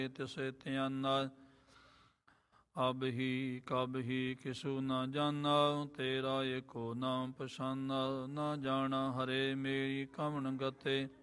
ਤਿਸੇ ਧਿਆਨਾ। ਅਬ ਹੀ ਕਬ ਹੀ ਕਿਸੂ ਨ ਜਾਨਾ, ਤੇਰਾ ਏਕੋ ਨਾਮ ਪਛਾਨਾ। ਨਾ ਜਾਣਾ ਹਰੇ ਮੇਰੀ ਕਵਣ ਗਤੇ,